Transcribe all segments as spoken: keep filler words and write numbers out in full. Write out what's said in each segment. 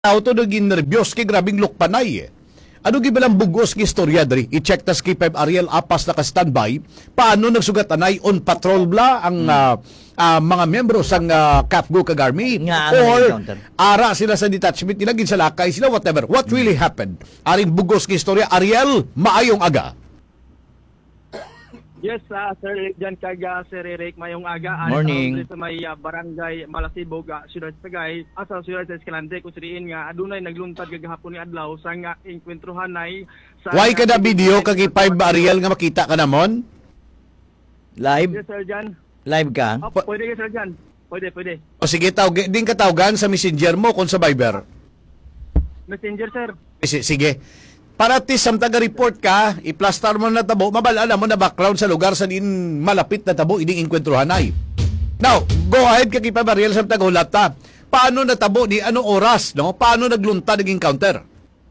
auto naging nervyos kay grabing lukpanay eh. Ano gibalang bugos ng istorya diri? I-check tas kay Pep Ariel apas na ka-standby. Paano nagsugat anay on patrol bla ang hmm. uh, uh, mga membro sang uh, C A F G O Kagarmi or ara sila sa detachment nila ginsalakay sila whatever. What hmm. really happened? Aring bugos ng istorya. Ariel, maayong aga. Yes, uh, Sir Jan Kaga, Sir Eric, mayong aga. Morning. Sa may uh, barangay Malasibog, uh, Ciudad Sagay, asa Ciudad sa Escalante, kung siriin nga, adunay nagluntad gagahapon ni Adlaw sa nga inkwentruhan ay sa... Why ka na video kagi five Ariel nga makita ka namon? Live? Yes, Sir Jan. Live ka? Oh, pwede ka, Sir Jan. Pwede, pwede. O sige, tawag, din ka tawagan sa messenger mo kung sa Viber. Messenger, Sir. S- sige. Para at least samtang report ka, i-plastar mo na tabo, mabala mo na background sa lugar sa din malapit na tabo, iding inkwentruhan ay. Now, go ahead ka kipa Mariel samtang hulat ta. Paano natabo ni anong oras, no? Paano nagluntad ng encounter?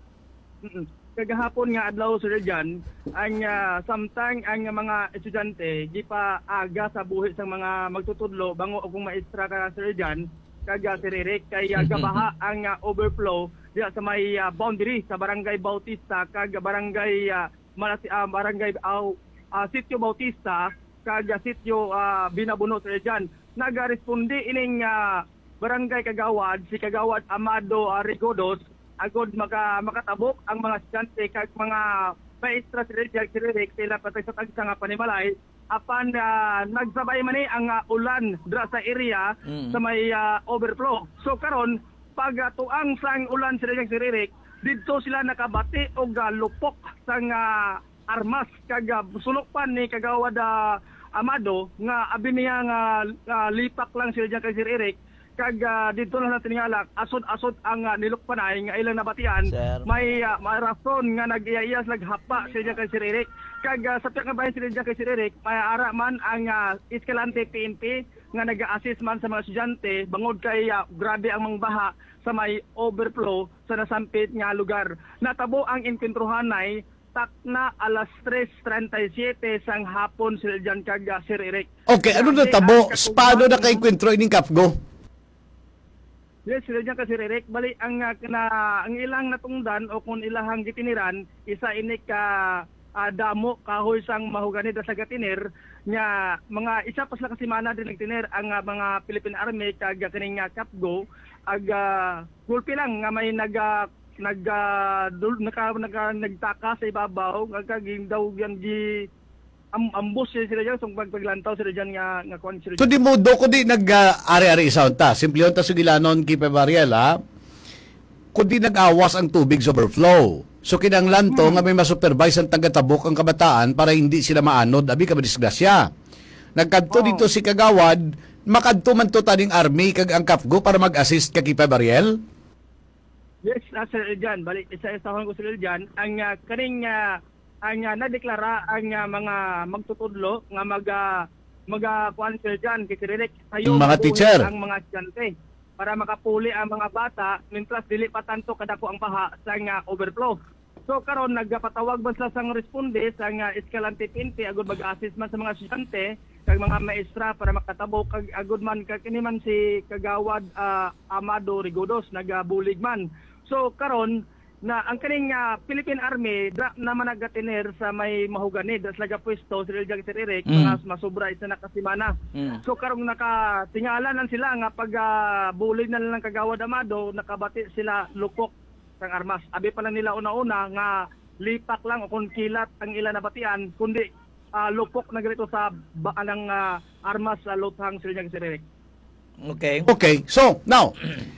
Kagahapon nga adlaw, Sir Jan, ang uh, samtang ang mga estudyante di pa aga sa buhi sa mga magtutudlo bango o kung maestra ka, Sir Jan, kaga Sir Eric, kay uh, gabaha ang uh, overflow diya sa may uh, boundary sa Barangay Bautista kag Barangay uh, Malasi, uh, Barangay uh, uh, Sitio Bautista kag Sitio uh, Binabuno, Sir Jan. Nagaresponde ining uh, Barangay Kagawad si Kagawad Amado uh, Rigodos agod maka makatabok ang mga estudyante kag mga maestra, Sir Jan, Sir Eric, sila patay sa tagsa nga panimalay apan uh, nagsabay man ni ang uh, ulan dra sa area mm. sa may uh, overflow. So karon pag uh, tuang sang ulan sila yang siririk didto sila nakabati og uh, lupok sang uh, armas kag uh, sulokpan ni Kagawad uh, Amado nga abi niya nga uh, lipak lang sila yang siririk kag uh, dito na natin tingalak asod-asod ang uh, nilukpanay nga ilang nabatian. Sir. may uh, may rason nga nag-iyayas naghapa sila kay Sir Eric kag uh, sa piyang bayan sila kay Sir Eric may ara man ang uh, Escalante P N P nga nag-assist man sa mga estudyante bangod kay uh, grabe ang mga baha sa may overflow sa nasampit nga lugar. Natabo ang inkwentruhan ay tak na alas tres treinta y siete sang hapon sila dyan kag uh, Sir Eric. Okay, ano natabo? Paano na kay kwentro ining C A F G O? Yes, sila dyan kasi Ririk. Bali, ang, uh, na, ang ilang natungdan o kung ilahang gitiniran, isa inik ka uh, damo, kahoy sang mahugani da sa gatinir, nga mga isa pas na kasimana din nagtinir ang uh, mga Philippine Army kag kaning uh, C A F G O, ag uh, gulpi lang nga may nag uh, nag uh, dul, naka, naka, nagtaka sa ibabaw, kaging daw yan di Am ambos sila dyan, so pagpaglantaw sila dyan nga, nga kwan sila dyan. So di mo, do ko di nag-ari-ari uh, sound ta. Simple yun ta sugilanon kay Pebariel, ha? Kung di nag-awas ang tubig sa overflow. So kinanglan to hmm. nga may masupervise ang taga-tabok ang kabataan para hindi sila maanod, abi ka madisgrasya. Nagkadto oh. dito si Kagawad, makadto man to taning army kag ang C A F G O para mag-assist kay Pebariel? Yes, uh, Sir Eljan. Balik, isa-isahan ko Sir Eljan. Ang uh, kaning uh, ang uh, nadeklara ang uh, mga magtutudlo nga mag uh, mag uh, kuan Sir Jan kay Ririk sayo mga teacher ang mga estudyante para makapuli ang mga bata mientras dili pa tanto kadako ang baha sa uh, overflow. So karon nagpatawag ba sila sang responde sa uh, Escalante P N P agud mag-assist man sa mga estudyante kag mga maestra para makatabok kag agud man kag kini man si Kagawad uh, Amado Rigodos nagabulig man. So karon na ang kaning uh, Philippine Army dra naman nagatinir sa may mahugani das laga pwesto sila jag Sir Eric mm. mga masubra isa na kasimana. Mm. So karong nakatingalanan sila nga pag uh, bulig na lang Kagawad Amado nakabati sila lupok sang armas. Abi pa lang nila una-una nga lipak lang o kung kilat ang ila nabatian kundi uh, lupok na ganito sa anang uh, armas sa luthang sila jag Sir Eric. Okay. Okay. So, now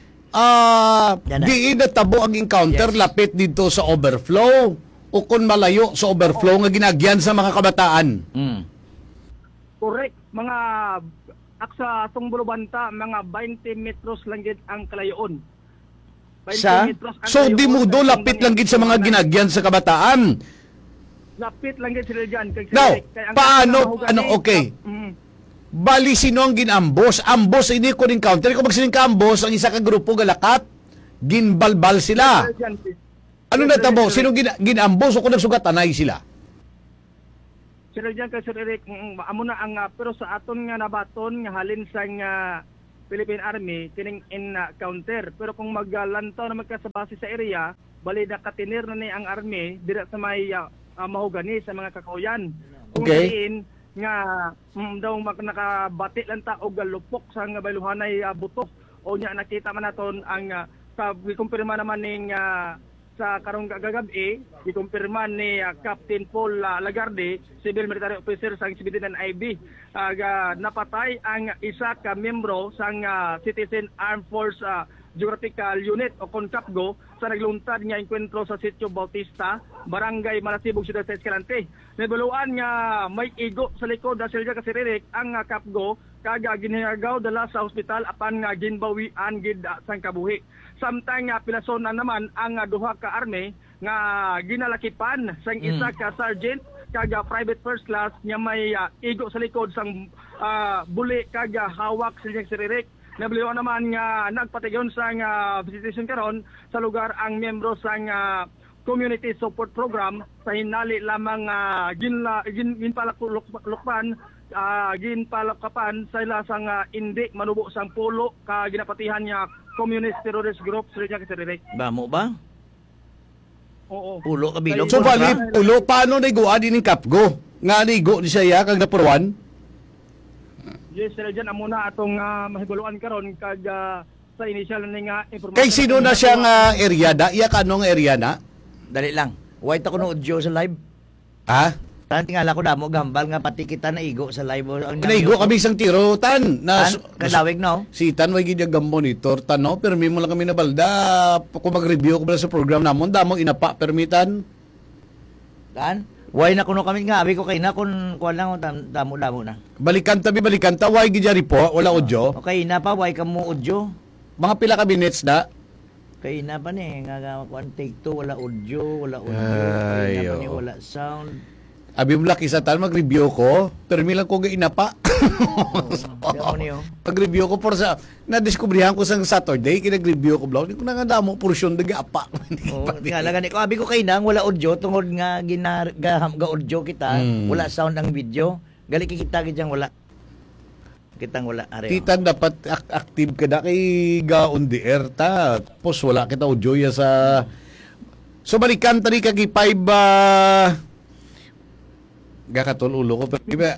Ah, uh, di natabo ang encounter yes. lapit dito sa overflow o kung malayo sa overflow nga ginagyan sa mga kabataan. Mm. Correct. Mga aksa tong bulubanta mga twenty metros lang gid ang kalayoon. Sa so di mo do lapit lang gid sa mga ginagyan sa kabataan. Lapit lang gid sila diyan kay Now, paano ano okay. Mm. Bali sino ang ginambos? Ambos ini ko encounter ko magsining ambos ang isa ka grupo galakat ginbalbal sila. Ano natabo? Sino gin ginambos o kung nagsugat anay sila? Sir Jan kay Sir Eric amo na ang uh, pero sa aton nga nabaton nga halin sa nga Philippine Army kining encounter. Pero kung maglantaw na magkasabase sa area, bali na katinir na ni ang army dira sa may uh, uh, mahogani sa mga kakauyan. Kung Okay. diin nga mm, daw mak- nakabati lang ta og galupok sa nga bayluhanay uh, buto o nya nakita man naton ang uh, sa gikumpirma naman ning uh, sa karong gagabi gikumpirma ni uh, Captain Paul uh, Lagarde, civil military officer sa Civilian I B, uh, ga- napatay ang isa ka miyembro sa uh, Citizen Armed Force uh, Geographical Unit o CONCAPGO sa nagluntad nga enkwentro sa Sitio Bautista, Barangay Malasibog, Ciudad sa Escalante. Nabuluan nga may igo sa likod na silya kasiririk ang uh, CAPGO kaga ginagaw dala sa ospital apan nga ginbawian gid uh, sang kabuhi. Samtang nga pilason na naman ang uh, duha ka army nga ginalakipan sang isa ka sergeant kaga private first class nga may uh, igo sa likod sang uh, buli kaga hawak silyang siririk. Nabliwan naman nga nagpatigyon sa nga visitation karon sa lugar ang miyembro sa nga community support program sa hinali lamang uh, ginla gin, ginpalakpan uh, ginpalakapan sa ila sang uh, indi manubo sang pulo ka ginapatihan nga communist terrorist group sa Rizal Kasiririk. Ba mo ba? Oo. Pulo ka bilog. So Kontra. bali ulo paano niguan ini Kapgo? Nga nigo ni siya kag napuruan? Yes, sir, dyan amuna atong uh, mahiguluan karon kag uh, sa initial na nga information. Kay sino na siya nga area da? Iya kanong area na? Dali lang. White ako no audio sa live. Ha? Tan tingala ko damo gambal nga pati kita na igo sa live. Ang Naigo kami isang tiro tan na Tan, kalawig no. si Tan way gid gam monitor tan no permi mo lang kami na balda kung mag-review ko bala sa program namon damo inapa permitan. Tan. Why na kuno kami nga abi ko kay na kun kuan lang tam- damo-damo na. Balikan tabi balikan ta way gid po wala audio. Okay na pa why ka mo audio. Mga pila ka minutes na. Kay na pa ni nga nga kuan take two wala audio, wala audio. Ay, Kay na pa ni oo. wala sound. Abi mo laki sa Tan mag-review ko permi lang ko ga inapa. Damo niyo. Pag-review ko por sa na-discoveryhan ko sang Saturday kinag-review ko blog di ko na nga damo porsyon daga apa. Oh, tingala gani ko abi ko kay nang wala audio tungod nga ginar ga, ga audio kita, Mm. wala sound ang video. Gali kita gid wala. Kitang wala are. Titan dapat ak- active ka da kay ga on the air ta. Tapos wala kita audio ya sa so balikan tani kag five uh, gakatul ulo ko pero iba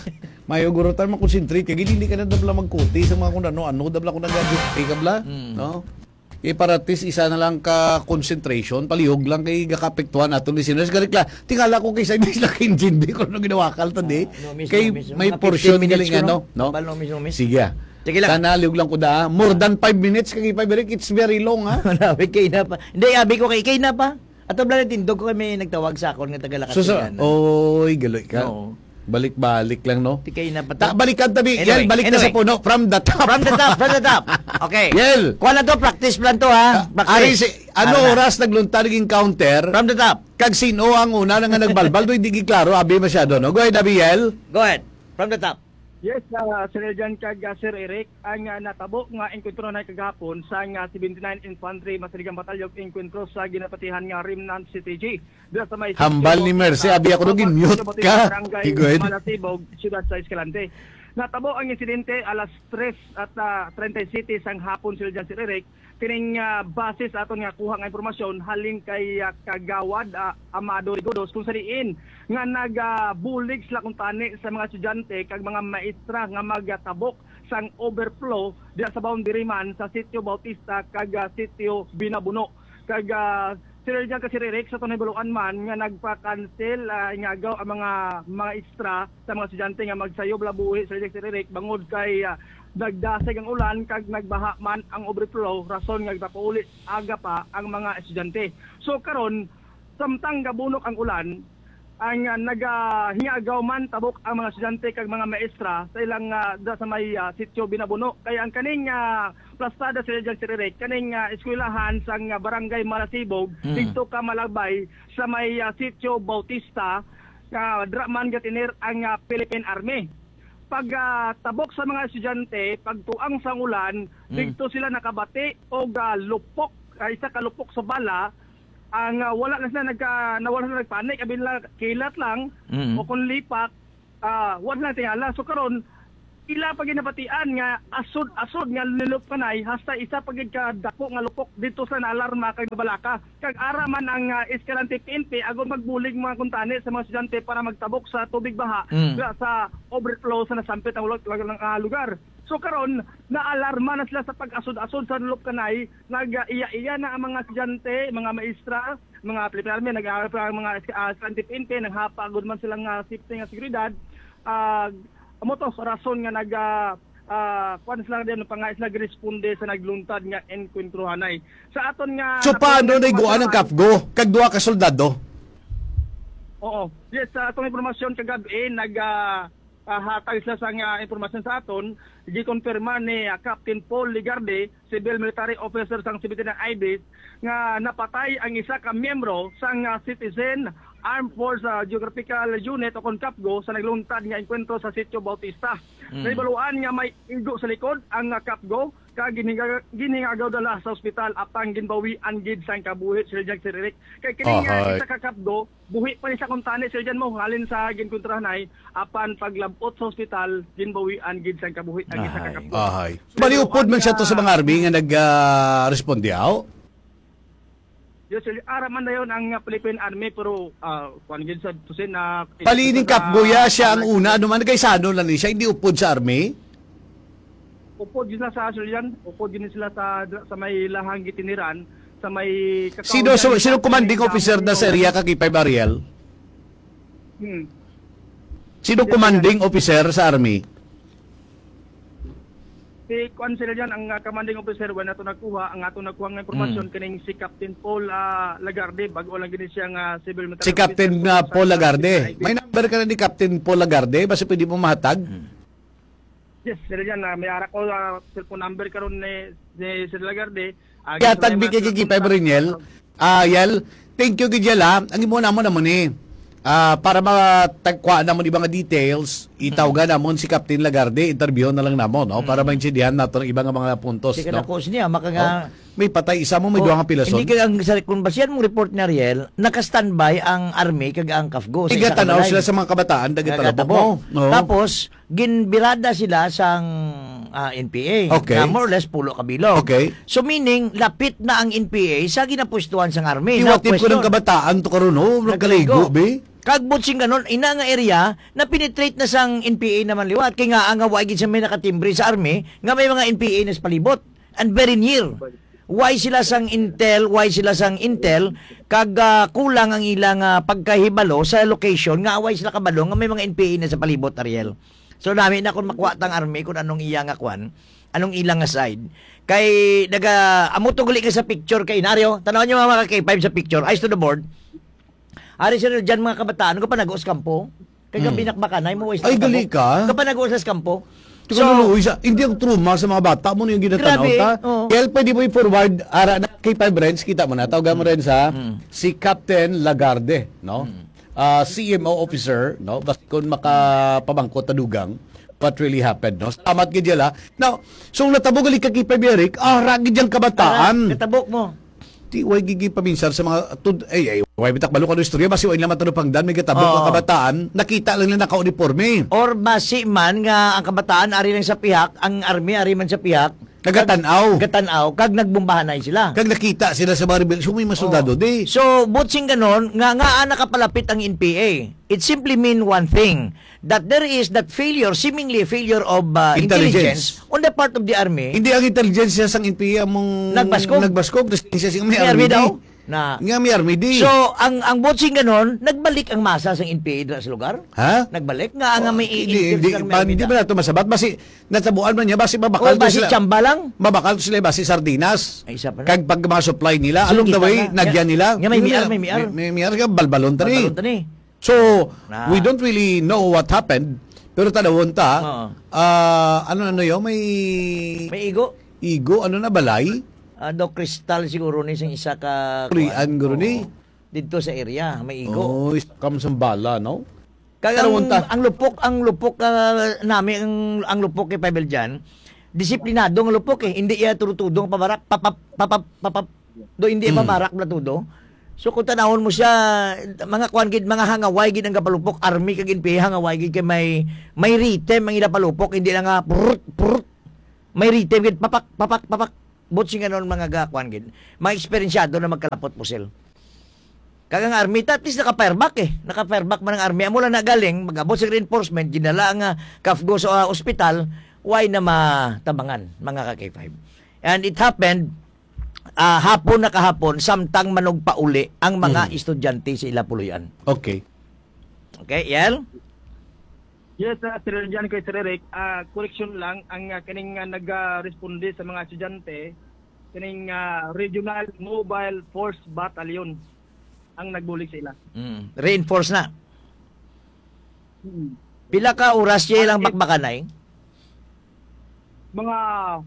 mayo gurutan makonsentrate kag hindi ka na dabla magkuti sa mga kung ano ano dabla ko nagaduty kabla Mm. no kay paratis isa na lang ka concentration palihog lang kay gakapektuhan ato listeners galikla tingala ko kay sa English lang hindi ko no ginawakal tadi No, miss, kay no, miss. may Mga portion fifteen minutes galing ko, ano no Bal, no, miss, no, miss. sige ah. Sige lang. Kanaliog lang ko da. More than five minutes kag five minutes. It's very long, ha? Abi kay na pa. Hindi abi ko kay kay na pa. Ato bala tindog ko kay may nagtawag sa akon nga taga So, so, Lakasigan. oy, galoy ka. Oo. Balik-balik lang, no? Ti kay na pa. Ta, to. balikan tabi. Anyway, Yan, balik na anyway. sa puno. From the top. From the top, from the top. Okay. Yel. Kuha na to, practice plan to ha. Ah, Ari, si, ano Ara na. oras nagluntad ng encounter? From the top. Kag sino ang una na nga nagbalbal? Do'y di klaro. Abi masyado, no? Go ahead, Abi, Yel. Go ahead. From the top. Yes, uh, Sir Jan kag uh, Sir Eric, ang uh, natabo nga enkwentro na kagahapon sa nga seventy-nine Infantry Masaligang Batalyon enkwentro sa ginapatihan nga Remnant C T G. Dira sa may Hambal ni Mercy, abi ako nung in-mute ka. Barangay Go ahead. Malasibog, Ciudad sa Escalante. Natabo ang insidente alas tres at uh, thirty City sang hapon Sir Jan Sir Eric. Kining uh, basis aton nga kuha nga impormasyon halin kay uh, Kagawad uh, Amado Rigodos kung sariin nga nagabulig sila kung tani sa mga estudyante kag mga maestra nga magatabok sang overflow diya sa boundary man sa Sitio Bautista kag uh, Sitio Binabuno kag uh, Sir Jan kasi Rick sa tunay bulukan man nga nagpa-cancel uh, ingagaw ang mga mga extra sa mga estudyante nga magsayob labuhi Sir Jan Rick bangod kay uh, nagdasig ang ulan kag nagbaha man ang overflow rason nga ipapauli aga pa ang mga estudyante. So karon samtang gabunok ang ulan ang uh, nagahingagaw man tabok ang mga estudyante kag mga maestra sa ilang uh, da sa may uh, Sitio Binabuno kay ang kaning uh, plastada sa Jan Sirerek kaning uh, eskwelahan sang uh, Barangay Malasibog Mm. dito ka Malabay sa may uh, Sitio Bautista uh, dra man gatinir ang uh, Philippine Army. Pag uh, tabok sa mga estudyante, pag tuang sang ulan, Mm. dito sila nakabati o uh, lupok, uh, isa ka lupok sa bala, ang uh, wala na sila nagka, nawala na nagpanik, abin lang, kilat lang, Mm. o kung lipak, uh, wala na tingala. So karon ila pag ginapatian nga asod-asod nga nilup kanay hasta isa pagid ka dako nga lupok dito sa naalarma kag Balaka. Kag ara man ang uh, Escalante P N P agon magbulig mga kuntani sa mga estudyante para magtabok sa tubig baha Mm. nga sa overflow sa nasampit ang ulot ng uh, lugar. So karon naalarma na sila sa pag-asod-asod sa nilup kanay, nag-iya-iya na ang mga estudyante, mga maestra, mga Pilipinarme, nag-aaral pa ang mga uh, Escalante P N P, naghapagod man silang uh, safety nga seguridad. Uh, Amo to rason nga nag uh, uh, kuan sila din pangais nagresponde sa nagluntad nga enkwentruhanay. Sa aton nga So paano naiguan ang Kafgo? Kag duha ka soldado? Oo. Yes, sa atong impormasyon kagabi nag uh, uh, hatag sila sa nga impormasyon sa aton, gi-confirma ni uh, Captain Paul Ligarde, civil military officer sang Civilian ng I B I S, nga napatay ang isa ka miyembro sang uh, Citizen Armed Force uh, Geographical Unit o Concapgo sa nagluntad nga enkwentro sa Sitio Bautista. Mm. Naibaluan nga may igo sa likod ang uh, Capgo kag ginhiga- ginhingagaw dala sa ospital apang ginbawi ang gid sang kabuhi Sir Jack Siririk. Kay kini nga Ahay. isa ka Capgo buhi pa ni sa kuntani Sir Jan mo halin sa ginkontrahanay apan paglabot sa ospital ginbawi ang gid sang kabuhi ang isa ka Ahay. Capgo. Ahay. Baliupod man siya to sa mga army nga nag-respondiaw. Yes, sir. Araman na yun ang uh, Philippine Army pero uh, kuan gid sa tusin na Palining Kapgoya siya ang una. Ano man kaysano lang ni siya, hindi upod sa army. Upod yun na sa Sir Jan, upod yun sila sa sa may lahang gitiniran sa may kakao. Sino so, sino commanding officer na sa area kay Five Ariel? Hmm. Sino commanding officer sa army? Si kuan sila dyan, ang uh, commanding officer when ato nakuha, ang ato nakuha ng impormasyon kining si Captain Paul uh, Lagarde, bago lang gini siya nga civil military Si Captain officer uh, sa- Paul sa- Lagarde. sa- May number ka na ni Captain Paul Lagarde? Basta pwede mo mahatag? Yes, sila dyan, uh, may ara ko uh, cellphone number karon ni, ni Sir Lagarde. Uh, Kaya tagbi kay kay Five Ariel. Ah, yal. Thank you Gijela. Ang imo na mo naman eh. Ah, para matagkuha na mo di mga details, itawga namon si Captain Lagarde, interview na lang namon, no? Para maintindihan nato ang ibang mga puntos, Sige no? na cause niya, maka nga... Oh, may patay isa mo, may Oh, duha nga pilason. Hindi ka ang sa kung basihan mo report ni Ariel, naka-standby ang army kag ang Kafgo sa Tiga isa ka tanaw balay. sila sa mga kabataan, dagitalabok Nagatabok. mo. No? Tapos ginbirada sila sang ah, N P A. Okay. Na more or less pulo kabilog. Okay. So meaning lapit na ang N P A sa ginapustuhan sang army. Iwatid ko ng question. kabataan to karon, oh, nagkaligo, be. Kagbot sing ganon, ina nga area na penetrate na sang N P A naman liwat. Kaya nga ang wagid sa may nakatimbre sa army, nga may mga N P A na sa palibot. And very near. Why sila sang intel, why sila sang intel, kag ah, kulang ang ilang ah, pagkahibalo sa location, nga why sila kabalo, nga may mga N P A na sa palibot, Ariel. So namin na kung makuha tang army, kung anong iya nga kwan, anong ilang nga side. Kay, naga, amo tuguli ka sa picture kay Nario, tanawan nyo mga K five sa picture, eyes to the board. Ari sila dyan mga kabataan, ko pa nag-uos kampo. Kaya hmm. binakbakan, ay mo Ay, gali ka. Kapag nag-uos sa kampo. So, isa, hindi ang trauma sa mga bata mo na yung ginatanaw Grabe, ta. oo. Kaya pwede mo i-forward ara na kay Five Friends, kita mo na, tawagan mo rin sa Mm. si Captain Lagarde, no? Ah, C M O officer, no? Basta kung makapabangko tadugang what really happened, no? Salamat gid yala. Now, so natabog gali ka kay Five Eric, ah, ragid yang kabataan. Katabok mo. Ti way gigi paminsan sa mga tud ay ay way bitak balo kano istorya basi way naman tanong pangdan may katabok Oo. ang kabataan, nakita lang na naka-uniforme. Or basi man nga ang kabataan ari lang sa pihak, ang army ari man sa pihak, Nagatanaw. gatanaw, kag nagbumbahanay sila. Kag nakita sila sa mga rebel, so may mga soldado di. So, butsing ganon, nga nga nakapalapit ang N P A. It simply mean one thing, that there is that failure, seemingly failure of uh, Intelligence. intelligence. on the part of the army. Hindi ang intelligence sang N P A mong Nagbaskog. Nagbaskog, tapos siya sing may May army army di. daw. Na, Nga may army di. so, ang ang butsing ganon, nagbalik ang masa sa N P A doon sa lugar. ha? Nagbalik nga nga may Hindi, hindi, i-interest ba, hindi ba nato masabat? Basi, natabuan man niya, basi O mabakal to basi sila. tsamba lang. Mabakal to sila, basi sardinas. Ay, isa pa na. Kag pag mga supply nila, So, along the kita way, na. nagyan Nga- nila. nga may miar, may miar. May, may miar ka, balbalon tani. Balbalon tani. So, Na. we don't really know what happened. Pero tanawon ta, Oo. ah, ano ano yun, may May igo. igo, ano na balay? Uh, do kristal siguro ni sing isa ka Kulian, guro ni. dito sa area may igo. Oh, kam sambala, no? Kaya Pero ang, unta. ang lupok ang lupok uh, namin ang, ang lupok kay Pavel dyan, disiplinado ang lupok eh. Hindi iya turutudong pabarak papap papap papap do hindi Mm. pabarak blatudo. So kung tanawon mo siya, mga kwan gid mga hangaway gid ang kapalupok, army kag N P A hangaway gid kay may may ritem ang ila palupok, hindi lang nga prut prut. May ritem gid papak papak papak. Butsing ganon mga ga kwan gid. Mga eksperyensyado na magkalapot po sila. Kagang army, at least naka-fireback eh. Naka-fireback man ang army. Amo lang nagaling, mag-abot sa reinforcement, ginala ang uh, kafgo sa uh, ospital, why na matabangan, mga ka-K five. And it happened, uh, hapon na kahapon, samtang manog pauli ang mga Mhm. estudyante sa Ilapuluyan. Okay. Okay, Yel? Yes, uh, Sir Jan kay Sir Eric, uh, correction lang, ang uh, kaning uh, nag-responde sa mga estudyante, kaning uh, Regional Mobile Force Battalion ang nagbulig sa ila. Mm. Reinforce na. Hmm. Pila ka oras siya ilang bakbakanay? Mga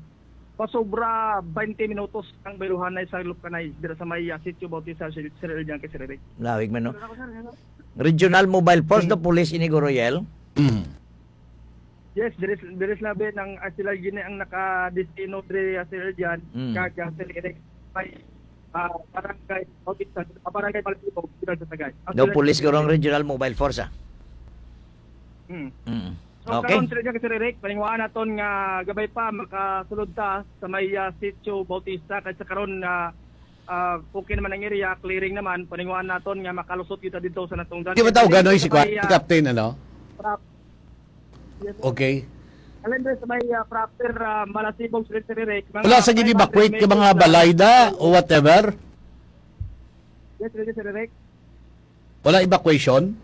pasobra twenty minutos ang bayluhanay sa Lupkanay dira sa may uh, Sitio Bautista Sir Jan kay Sir Eric. Lawig man no. Regional Mobile Force the Police Inigo Royal. Mm. Yes, there is there is labi ng uh, sila gini ang naka-destino diri uh, Sir Jan Mm. kag uh, Sir Eric may uh, barangay Bautista, uh, barangay Palpibog dira sa Tagay. No police gorong Regional Mobile Force ah. Hmm. Mm. So, Okay. karon Sir Jan kay Sir Eric, paningwaan naton nga gabay pa makasulod ta sa may uh, Sitio Bautista kay sa karon na uh, okay naman ang area, clearing naman, paningwaan naton nga makalusot kita dito sa natungdan. Di ba tao gano'y si, Kwa- May, si uh, Captain, ano? prop- Yes, sir. Okay. Alam mo sa may uh, proper uh, Malasibog Sir Eric. mga Wala sa gini-evacuate ka mga balayda o whatever? Yes, ready Sir Eric. Wala evacuation?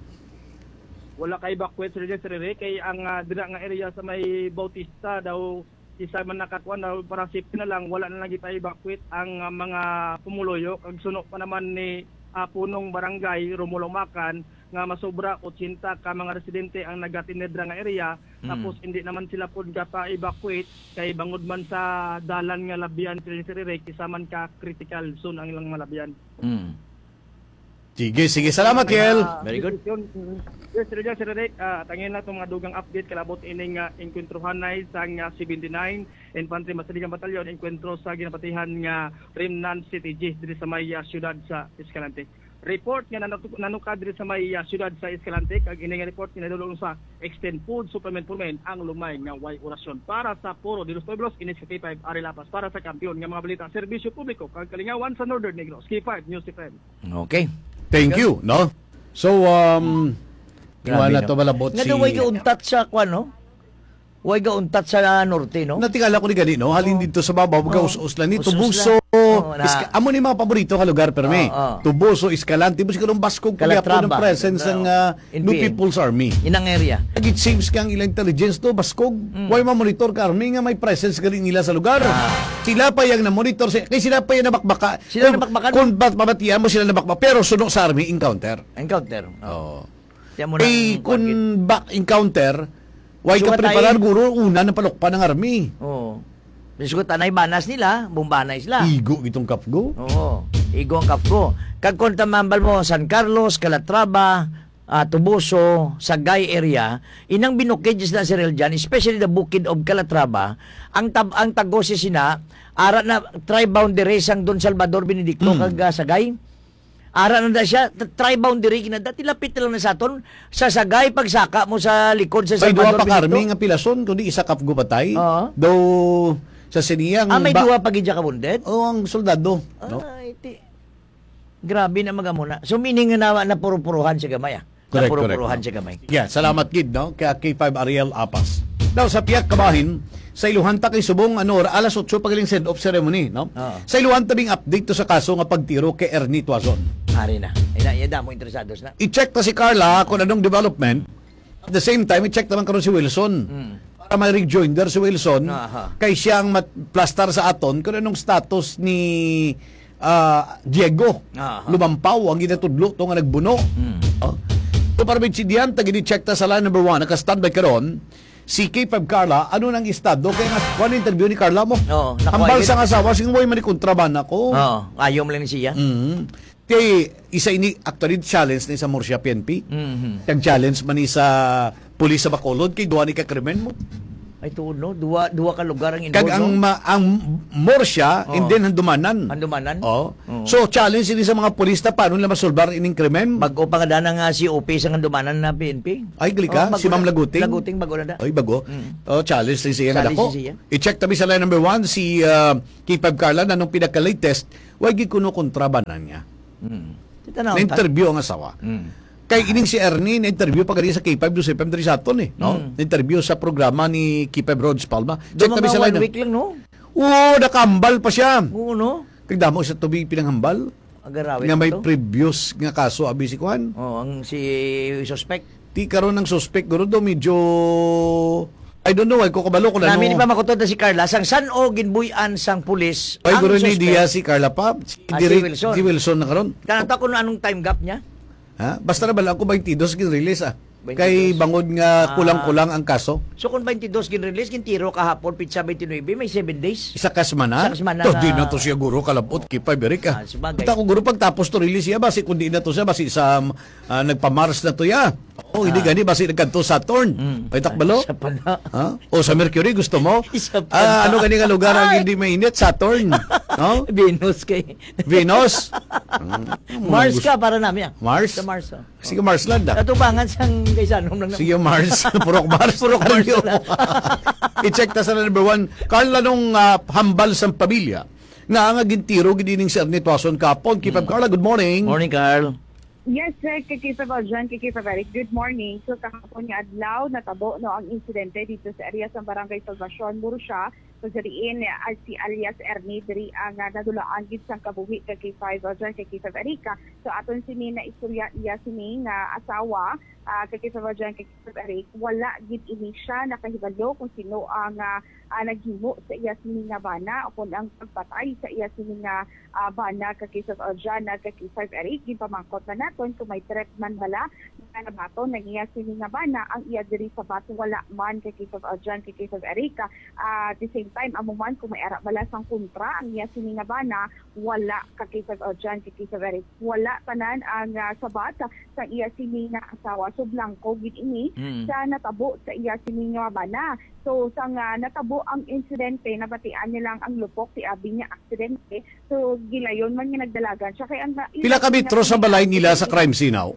Wala kay evacuate Sir Sir Eric kay ang uh, dira nga area sa may Bautista daw isa man nakakuan daw para safety na lang, wala na lang kita evacuate ang uh, mga pumuloyo. Kag suno pa naman ni uh, punong barangay Romulo Macan nga masobra eighty ka mga residente ang nagatinedra nga area. Mm. Tapos hindi naman sila pod pa evacuate kay bangod man sa dalan nga labian Sir Sir Eric, isa man ka critical zone ang ilang malabian. Mm. Sige, sige. Salamat, Yel. Very good. Yes, Sir Jan, Sir Eric, uh, tangin na itong mga dugang update kalabot ining uh, enkwentruhanay sa nga seventy-nine Infantry Masaligang Batalyon, enkwentro sa ginapatihan nga Remnant City G diri sa may uh, syudad sa Escalante. Report nga nanuk- nanukad diri sa may uh, syudad sa Escalante, kag ining report kinadulong sa Extend Food Supplement Movement ang lumay nga way orasyon para sa Puro de los Pueblos, Inis K five, Ari Lapas, para sa kampiyon nga mga balita, serbisyo publiko kag kalingawan sa Northern Negros. K five News F M. Okay. Thank you, no? So, um, Grabe, wala no? to malabot Nga si... daw way gauntat sa kwan, no? Way gauntat sa norte, no? Natingala ko ni gani, no? Halin dito sa babaw, magaus-us lang ni Us-us Tubuso. lang. Oo, na- Iska- amo ni mga paborito ka lugar, pero may Oo, oo. Tubuso, Escalante, busi ka nung Baskog, kaya po ng Calatrava. presence ng uh, N P A. New People's Army. Inang area. It seems kang ilang intelligence to, Baskog. Why ma-monitor ka, Army nga may presence ka rin nila sa lugar. Ah. Sila pa yung na-monitor, si- kaya sila pa yung nabakbaka. Sila Kung- nabakbakan? Kung ba't mabatian mo sila nabakbaka, pero sunod sa Army, encounter. Encounter. Oo. Tiyan mo na Eh, ang kung kwan, gid. back encounter, why ka Sugat preparar, tayo. guro, una ng palukpa ng Army. Oo. Bisugot anay banas nila, bumbanay sila. Igo itong kapgo. Oo. Igo ang kapko. Kag kung tamambal mo San Carlos, Calatrava, uh, Tubuso, Sagay area, inang binukid sila si Reljan, especially the Bukid of Calatrava, ang tab ang tagosi sina ara na tri-boundary sang Don Salvador Benedicto Mm. kag uh, Sagay. Ara na da siya, t- tri-boundary kina dati lapit lang na sa aton sa Sagay pagsaka mo sa likod sa May duwa Salvador pa karmi Benedicto. nga pilason, kundi isa kapgo patay. Oo. Though, sa siniyang... Ah, may ba- duwa pag idya ka bundet? Oo, ang soldado. No? Ay, ti. Grabe na magamuna. So meaning nga na, na puro-puruhan siya gamay ah. Na Correct, puro-puruhan correct. siya gamay. Yeah, salamat gid, no? Kaya K five Ariel Apas. Daw sa Piak Kabahin, sa Iluhan ta kay subong ano, alas otso pagaling send off ceremony, no? Oo. Sa Iluhan tabing update to sa kaso nga pagtiro kay Ernie Tuazon. Hari na. Ina, ina mo interesados na. I-check ta si Carla kung anong development. At the same time, i-check naman karon si Wilson. Mm. Para may rejoinder si Wilson, Aha. kay siyang plastar sa aton kung anong status ni ah, Diego. Aha. Lumampaw ang ginatudlo to nga nagbuno. Mm. Oh. So para binsidihan, tagini-check ta sa line number one, naka-standby karon, si K five Carla, ano nang estado? Kaya nga, kung ano interview ni Carla mo? Oo, nakuha Hambal yun. sa asawa, sing way manikontraban ako. Oo, ayaw mo lang ni siya. Mm. Kaya isa ini actually challenge ni sa Murcia P N P. Mhm. Yung challenge man ni sa pulis sa Bacolod kay duwa ni ka krimen mo. Ay tuod no, duwa duwa ka lugar ang Kag involved. ang no? ma, ang morsya, Oo. and then handumanan. Handumanan? Oh. Oo. So challenge ini sa mga pulista paano nila masolbar ining krimen? Bago pa nga nga si O P sa handumanan na P N P. Ay, gali ka? Oh, Si Ma'am Laguting? Laguting bago na da. Ay, bago. Mm. Oh, challenge din siya nga Challenge dako. siya. I-check tabi sa line number one, si uh, K five Carla, na nung pinaka-latest, wag kuno kontrabanan niya. Mm. Titanaw ta. Na-interview ang asawa. Mm. Kay ining si Ernie, na-interview pa kanina sa K five do sa F M diri sa aton eh. No? Mm. Na-interview sa programa ni K five Rhodes Palma. Check Doon tabi sa mga line. one week lang no. Oo, nakambal pa siya. Oo no. Kagdamo sa tubig pinanghambal. Agarawin Nga may to. previous nga kaso abi si Kuan. Oh, ang si suspect. Ti karon ng suspect guro do medyo I don't know, ay ko kabalo ko na Namin no. pa makutod na si Carla sang san o ginbuyan sang pulis. Ay ang guro ni suspect. Dia si Carla pa. Si, Ah, si Diri- Wilson. si Wilson na karon. Kanata ko anong time gap niya? Ha? Basta na bala ako twenty-two gin release ah. twenty-two. Kay bangod nga Ah. kulang-kulang ang kaso. So kung twenty-two gin-release, gintiro kahapon, pizza twenty-nine, may seven days. Isa kasmana. Isa kasmana To nga- di na to siya guro kalabot kipa Berika. Ah, sabagay. Kita ko guro pagtapos to release siya basi kundi na to siya basi sa ah, nagpa-Mars na to ya. Oh, hindi Ah. gani basi nagkanto Saturn. Mm. Ay takbalo. Isa pa na. Ha? O sa Mercury gusto mo? Isa pa Ah, na. ano kani nga lugar ang Ay. hindi mainit? Saturn. No? Venus kay. Venus. Mars ka para namin. ah. Mars? Sa Mars. Oh. Sige Marsland ah. Natubangan sang kaysanom lang. Sige Mars. Purok Mars. Purok Mars Aryo. na. I-check ta sa number one. Carla nung ah, hambal sa pamilya. Nga nga gintiro gidining si Ernie Tuason kapon. Keep up Carla. Good morning. Morning, Carl. Yes, sir. Kikita ba dyan? Kikita ba? Good morning. So, kahapon nga adlaw, natabo no, ang insidente dito sa area sa Barangay Salvacion, Murcia. So, diriin uh, si alias Ernie, diri ang uh, nadulaan gid sang kabuhi kay K five uh, dyan kay K five Erika. So, aton sini na istorya iya sini nga asawa, uh, kay K five dyan kay K five Erika, wala gid ini siya nakahibalo kung sino ang uh, uh, naghimo sa iya sini nga bana upon ang pagpatay sa iya sini nga uh, bana kay K five dyan uh, kay K five Erika. Gipamangkot na naton kung may threat man bala nga nabaton nang iya sini nga bana ang iya diri sa bato wala man kay K five dyan kay K five Erika. Uh, at the same time amo man kung may ara bala sang kontra ang iya sini nga bana wala kay K five dyan kay K five Erika. Wala tanan ang uh, sabat sa iya sini nga asawa. So blanco gid ini Mm. sa natabo sa iya sini nga bana. So sang uh, natabo ang insidente nabatian niya lang ang lupok ti abi niya aksidente. So gilayon man nga nagdalagan siya kay ang Pila ka metro sa balay nila sa crime scene now?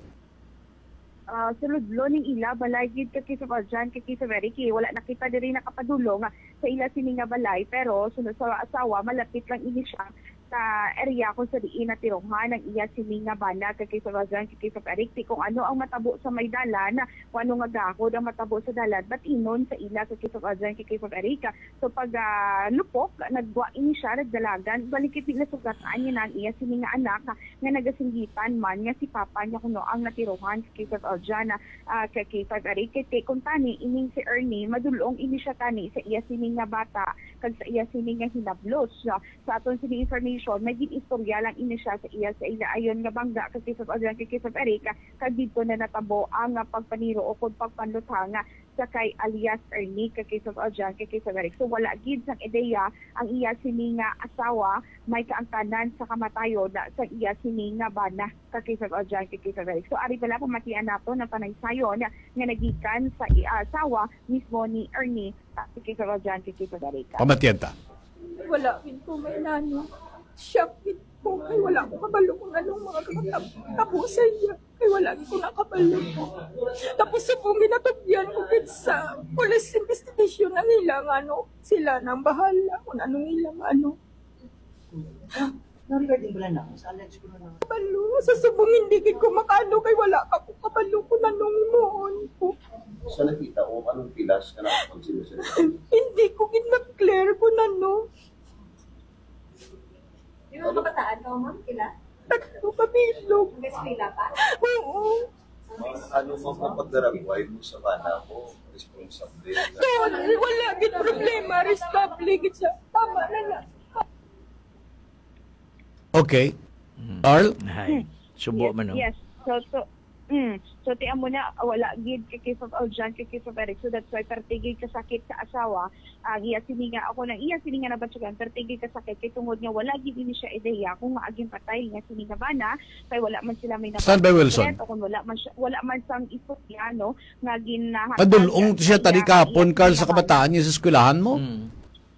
uh, suludlo ning ila balay gid kay sa dyan kay sa Veriki wala nakita diri nakapadulong sa ila sini nga balay pero sunod sa asawa malapit lang ini siya sa area kung sa diin na tironghan ng iya sini nga bana kay sa dyan kay sa Veriki kung ano ang matabo sa may dalan kung ano nga gakod ang matabo sa dalan but inon sa ila kay sa dyan kay sa Verika. So pag uh, lupok nagwa ini siya nagdalagan balikit nila sugataan niya ng iya sini nga anak nga nagasinggitan man nga si papa niya kuno ang natironghan kay sa dyan uh, kay K five Erika kay kung tani ining si Ernie madulong ini siya tani sa iya sini nga bata kag sa iya sini nga hinablos uh, sa aton sini information may gid istorya lang ini siya sa iya sa ila ayon nga bangga kay K five dyan kay K five Erika kag dito na natabo ang uh, pagpaniro o kung pagpanlutanga sa kay alias Ernie kay K five dyan kay K five Erika. So wala gid sang ideya ang iya sini nga asawa may kaangkanan sa kamatayon na sa iya sini nga bana kay K five dyan kay K five Erika. So ari pala pamatian nato na panaysayon nga nagikan sa iya asawa mismo ni Ernie kay K five dyan kay K five Erika. Pamatiyan ta. Wala rin po may nano. Siya rin po. Ay wala ko kabalo kung anong mga katapusan niya. Ay wala rin ko nakabalo po. Tapos sa pong ginatagyan ko din sa police investigation na nilang ano. Sila nang bahala kung anong ilang ano. Regarding pala na, sa alleged ko na lang. Kabalo. Sa subong hindi ko makano kay wala ka ko kabalo kung anong noon po. Sa nakita ko, anong pilas ka nakakonsider sa Hindi ko ginag-clear kung ano. Di ba kabataan ka, ma'am? Kila? Tatlo kabilog. Hanggang pila pa? Oo. Ano mo mapagdaragway mo sa bana mo, responsable na. So, wala gid problema. Restable gid siya. Tama na na. Okay. Carl? Ay, subo yes, man no. Yes. So, so Mm. So tiyan mo na ah, wala gid kay case of Aljan kay case of Eric. So that's why pertigil ka sakit sa asawa. Ang iya sininga ako nang iya sininga na batsugan pertigil ka sakit kay tungod nga wala gid ini siya ideya kung maaging patay nga sininga bana kay wala man sila may Standby Wilson. o kung wala man siya, wala man sang istoryano nga ginahatag. Madulong siya tani kahapon, Carl, sa kabataan niya sa eskwelahan mo. Mm.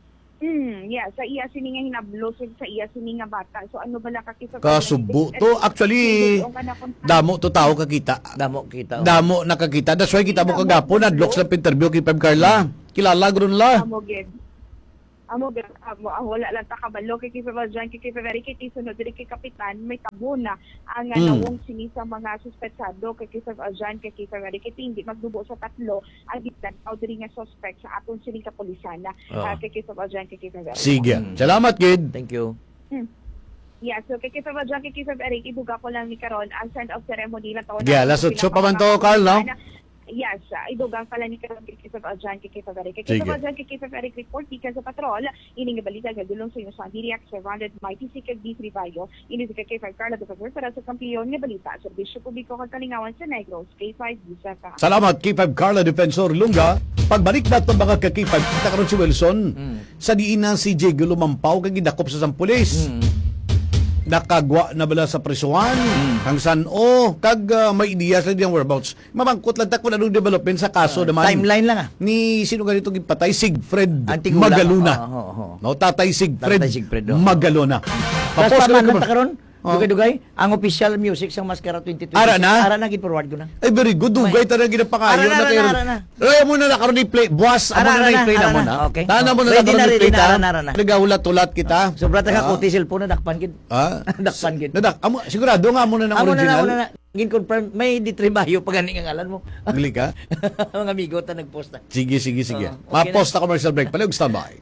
Mm, yeah, sa iya sininga hinablo sa iya sininga bata. So ano bala ka kisa Kasubo to. Actually, damo to tao kakita. Damo kita. oh. Damo nakakita. That's why kita mo kagapon, adlok sa interview kay Pem Carla. Kilala gron la. Amo gid. Amo gid amo ah, wala lang ta kabalo kay kisa Valjan kay kisa very kay sunod diri kay kapitan may tabo na ang Mm. nawong sini sa mga suspetsado kay kisa Valjan kay kisa very kay hindi magdubo sa tatlo ang gitan diri nga suspect sa aton sining kapulisan na Oh. ah, kay kisa Valjan kay kisa very. Sige. Salamat, kid. Thank you. Yeah, so kay kisa Valjan kay kisa Eric iduga ko lang ni karon ang send of ceremony lang taon. Yeah, last otso pa man to, Carl, no? Yes, uh, idugang pala ni Karon kay Kisa Valjan kay Kisa Eric. Kay Sige. Kisa Valjan kay Kisa Eric report ka sa patrol. Ini nga balita nga dulong sa inyo sa Diriac Surrounded Mighty Sikag D three Bayo. Ini si kay Kisa Carla de Favor para sa kampiyon nga balita sa Bisyo Publiko kag Kalingawan sa Negros K five Visa ka. Salamat, K five Carla Defensor Lunga. Pagbalik na ito mga ka-K five, kita karon si Wilson. Sa diinan si J. Lumampaw kag gidakop sa sampulis. Nakagwa na bala sa prisuhan, kang san o, kag uh, may ideas lang diyang whereabouts. Mamangkot lang tak kung anong development sa kaso naman. Timeline lang ah. Ni sino ganito gipatay? Sigfred Antigula. Magaluna. Oo, oo, oo. No, Tatay Sigfred, Tatay Sigfred, oo. Magaluna. Tapos Tapos pa man ka- lang ta karon. Oh. Dugay-dugay, ang official music sang Mascara twenty twenty. Ara na? Ara na gid forward ko na. Ay, very good. Dugay talaga ginapangayo Ara na, na ara kayo. na, ara na. Ay, mo na nakaroon ni play. Buwas, amo Ara, na ara na na, play na ara mo na. na. Okay. Tana mo na Ready nakaroon na, ni play ready na, ta. ara na, ara na. Nagahulat-ulat kita. Sobra ta ka Ah. kuti cellphone na dakpan gid. Ah? Dakpan gid. Nadak, amo, sigurado nga mo na ng Amo na na, original. amo na na. Gin confirm may di Bayo pa gani ang ngalan mo. Gili ka? Mga amigo ta nagpost na. Sige, sige, sige. Oo, okay Ma-post na commercial break. Palag standby.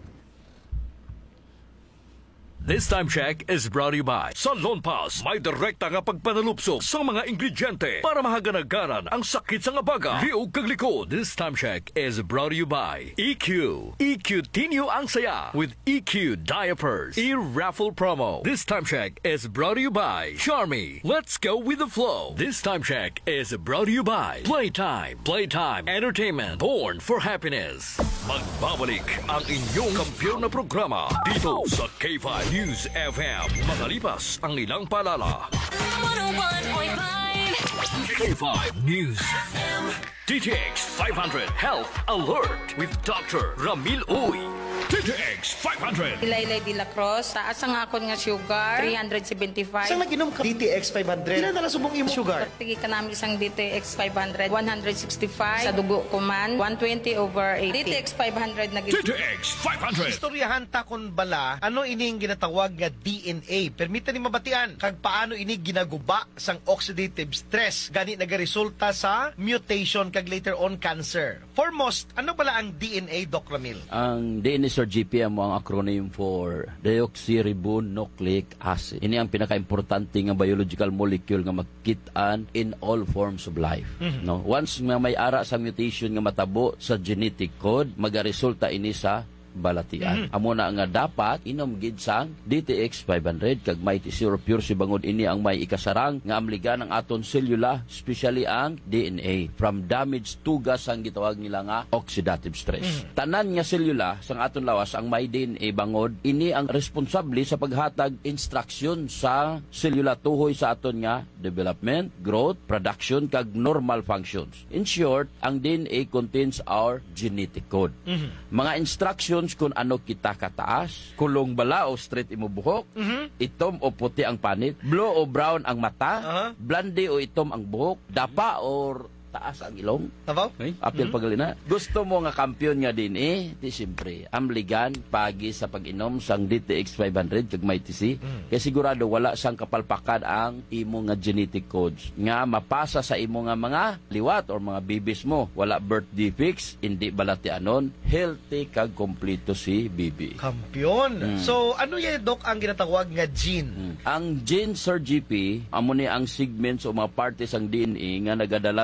This time check is brought to you by sa Lone Pass. May direkta nga pagpanalupso sa mga ingrediente para mahaganagaran ang sakit sa ngabaga. Liog kag likod. This time check is brought to you by E Q. E Q Tinyo ang saya with E Q Diapers. E-raffle promo. This time check is brought to you by Charmy. Let's go with the flow. This time check is brought to you by Playtime. Playtime Entertainment. Born for happiness. Magbabalik ang inyong kampiyon na programa dito sa K five News F M. Makalipas ang ilang paalala. one oh one point five K five News F M. D T X five hundred Health Alert with Doctor Ramil Uy. D T X five hundred. Ilaylay de la Cruz, taas ang akon nga sugar, three seventy-five. Saan naginom ka? D T X five hundred. Kailan na subong imo sugar? Tigi ka namin isang D T X five hundred, one sixty-five. Sa dugo ko man, one twenty over eighty. D T X five hundred na D T X five hundred. Istoryahan ta kon bala, ano ining ginatawag nga D N A? Permita ni mabatian kag paano ini ginaguba sang oxidative stress gani nagaresulta sa mutation kag later on cancer. Foremost, ano bala ang D N A, Doc Ramil? Ang D N A, Sir G P, mo ang acronym for deoxyribonucleic acid. Ini ang pinaka-importante nga biological molecule nga magkit-an in all forms of life. No, once nga may ara sa mutation nga matabo sa genetic code, magaresulta ini sa balatian. Amo na nga dapat inom gid sang D T X five hundred kag Mighty Zero Pure si bangod ini ang may ikasarang nga amligan ang aton selula, especially ang D N A from damaged tugas ang gitawag nila nga oxidative stress. Tanan nga selula sang aton lawas ang may D N A bangod ini ang responsable sa paghatag instruction sa selula tuhoy sa aton nga development, growth, production kag normal functions. In short, ang D N A contains our genetic code. Mga instructions kung ano kita kataas, kulong bala o straight imo buhok, itom o puti ang panit, blue o brown ang mata, Uh-huh. blonde o itom ang buhok, dapa or taas ang ilong. Tabaw? Okay? Apil pagalina. Gusto mo nga kampiyon nga din eh, di siyempre, amligan pagi sa pag-inom sang D T X five hundred kag may T C, kaya sigurado wala sang kapalpakan ang imo nga genetic codes nga mapasa sa imo nga mga liwat or mga bibis mo. Wala birth defects, hindi balatianon, healthy kag kompleto si bibi. Kampiyon. So, ano yan, Doc, ang ginatawag nga gene? Mm. Ang gene, Sir G P, amo ni ang segments o mga partes ang D N A nga nagadala sang gitawag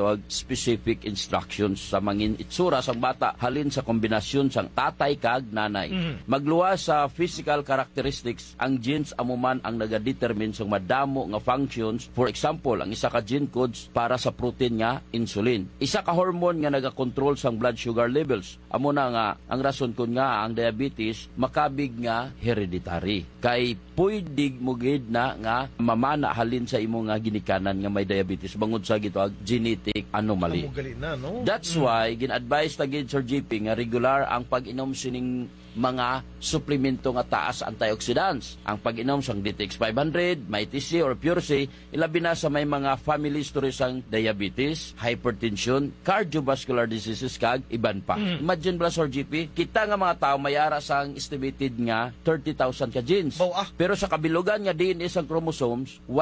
gitawag specific instructions sa mangin itsura sang bata halin sa kombinasyon sang tatay kag nanay. Mhm. Magluwas sa physical characteristics, ang genes amuman ang nagadetermine sa madamo nga functions. For example, ang isa ka gene codes para sa protein nga insulin. Isa ka hormone nga nagakontrol sang blood sugar levels. Amo na nga ang rason kun nga ang diabetes makabig nga hereditary. Kay pwede mo gid na nga mamana halin sa imo nga ginikanan nga may diabetes bangod sa gitawag genetic anomaly. Amo gali na, no? That's why gin-advise ta gid Sir G P nga regular ang pag-inom sining mga suplemento nga taas antioxidants. Ang pag-inom sang D T X five hundred, May T C or Pure C, ilabi na sa may mga family history sang diabetes, hypertension, cardiovascular diseases kag iban pa. Mm. Imagine ba Sir G P, kita nga mga tao mayara sang estimated nga thirty thousand ka genes. Baw, ah. Pero sa kabilugan nga D N A sang chromosomes,